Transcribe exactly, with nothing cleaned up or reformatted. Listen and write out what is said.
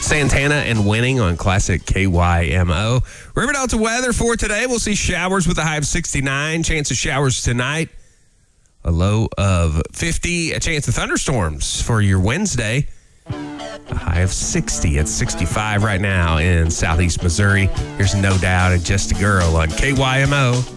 Santana and Winning on Classic K Y M O. River Delta weather for today. We'll see showers with a high of sixty-nine. Chance of showers tonight. A low of fifty. A chance of thunderstorms for your Wednesday. A high of sixty. It's sixty-five right now in southeast Missouri. Here's No Doubt and Just a Girl on K Y M O.